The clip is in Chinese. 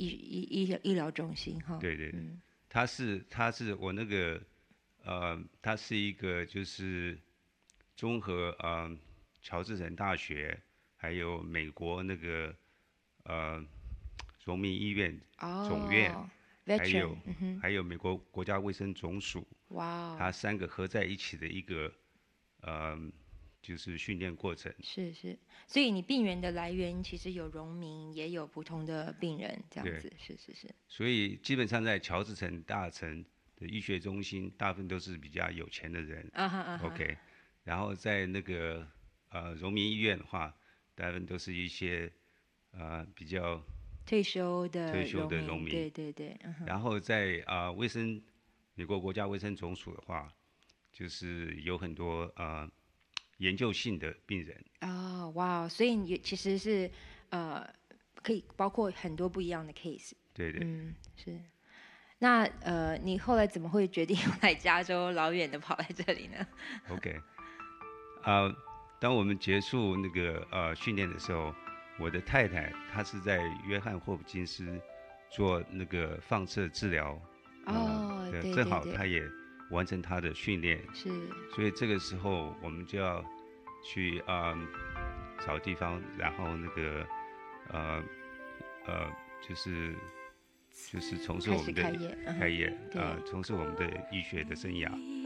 医疗中心哈。 对对对，它是我那个它是一个就是综合乔治城大学还有美国那个呃荣民医院总院， 哦还 ，veteran， 有美国国家卫生总署， 哇哦， 它三个合在一起的一个呃就是训练过程。 是是，所以你病源的来源其实有荣民，也有普通的病人，这样对， 子，是是是， 所以基本上在乔治城大城的医学中心，大部分都是比较有钱的人。 啊哈啊哈， OK，然后在那个荣民医院的话，大部分都是一些比较退休的退休荣民， 的农民。 对对对，嗯哼， 然后在美国国家卫生总署的话，就是有很多研究性的病人。 哦，哇哦，所以你其实是呃，可以包括很多不一样的 case， 对对嗯，是。那你后来怎么会决定来加州老远的跑来这里呢？ ，OK，当我们结束那个训练的时候，我的太太她是在约翰霍普金斯做那个放射治疗， 哦， 对，正对对对， 好她也完成她的训练， 是所以这个时候我们就要去找地方，然后那个呃呃就是从事开我们的始开业，嗯哼， 开业对。 从事我们的医学的生涯。